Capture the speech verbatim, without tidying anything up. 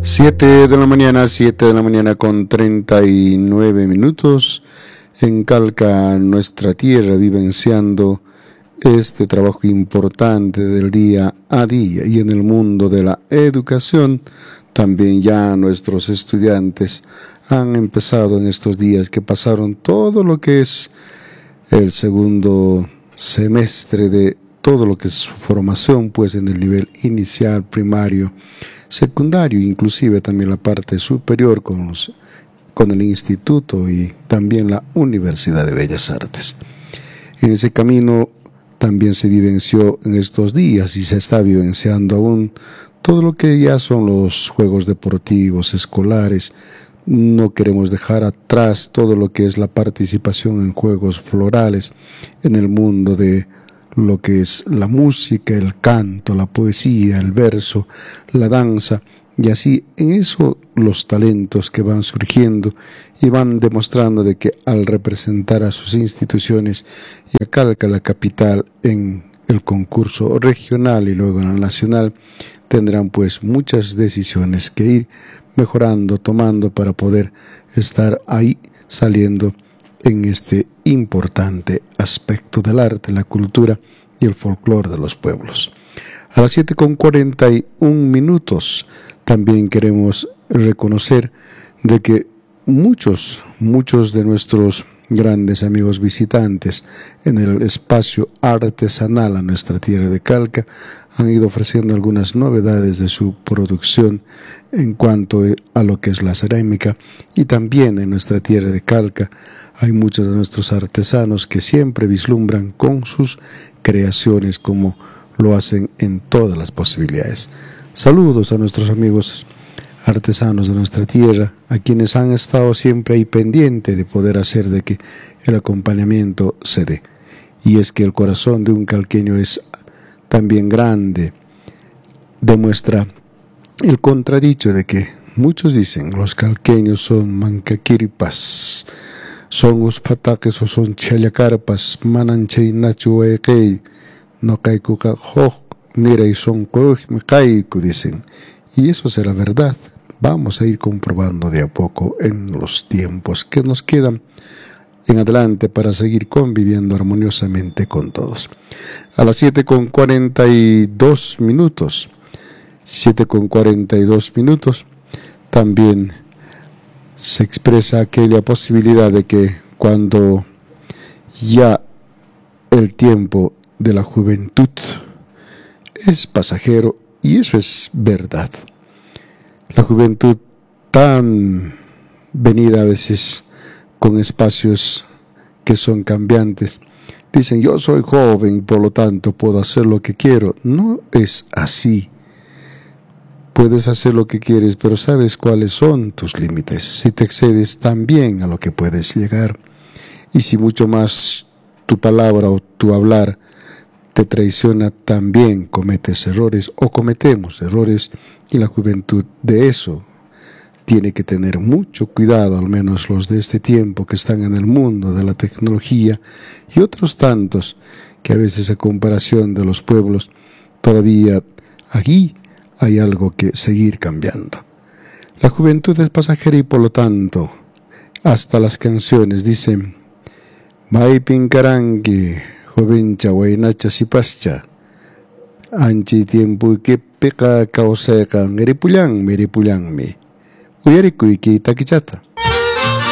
Siete de la mañana, siete de la mañana con treinta y nueve minutos. En Calca, nuestra tierra, vivenciando este trabajo importante del día a día. Y en el mundo de la educación, también ya nuestros estudiantes han empezado en estos días que pasaron todo lo que es el segundo semestre de todo lo que es su formación, pues en el nivel inicial, primario, secundario, inclusive también la parte superior con, los, con el instituto y también la Universidad de Bellas Artes. En ese camino también se vivenció en estos días y se está vivenciando aún todo lo que ya son los juegos deportivos, escolares. No queremos dejar atrás todo lo que es la participación en juegos florales, en el mundo de lo que es la música, el canto, la poesía, el verso, la danza, y así en eso los talentos que van surgiendo y van demostrando de que al representar a sus instituciones y a Calca, la capital, en el concurso regional y luego en el nacional, tendrán pues muchas decisiones que ir mejorando, tomando para poder estar ahí saliendo en este importante aspecto del arte, la cultura y el folclore de los pueblos. A las siete con cuarenta y un minutos también queremos reconocer de que muchos, muchos de nuestros grandes amigos visitantes en el espacio artesanal a nuestra tierra de Calca han ido ofreciendo algunas novedades de su producción en cuanto a lo que es la cerámica, y también en nuestra tierra de Calca hay muchos de nuestros artesanos que siempre vislumbran con sus creaciones como lo hacen en todas las posibilidades. Saludos a nuestros amigos artesanos de nuestra tierra, a quienes han estado siempre ahí pendiente de poder hacer de que el acompañamiento se dé. Y es que el corazón de un calqueño es también grande, demuestra el contradicho de que muchos dicen los calqueños son mancaquiripas, son uspataques o son chayacarpas, mananchay nachu ekei, no kaikuka hoj, mira y son koj me kaiku, dicen. Y eso será verdad. Vamos a ir comprobando de a poco en los tiempos que nos quedan en adelante para seguir conviviendo armoniosamente con todos. A las siete con cuarenta y dos minutos, siete con cuarenta y dos minutos, también se expresa aquella posibilidad de que cuando ya el tiempo de la juventud es pasajero, y eso es verdad. La juventud tan venida a veces con espacios que son cambiantes. Dicen, yo soy joven y por lo tanto puedo hacer lo que quiero. No es así. Puedes hacer lo que quieres, pero sabes cuáles son tus límites. Si te excedes también a lo que puedes llegar. Y si mucho más tu palabra o tu hablar te traiciona, también cometes errores o cometemos errores, y la juventud de eso tiene que tener mucho cuidado, al menos los de este tiempo que están en el mundo de la tecnología y otros tantos que a veces a comparación de los pueblos todavía aquí hay algo que seguir cambiando. La juventud es pasajera y por lo tanto hasta las canciones dicen Mai pincarangi jovencha wainacha sipascha anchi tiempo que peca causa kan eripulang meripulang mi uyariku iki takichata.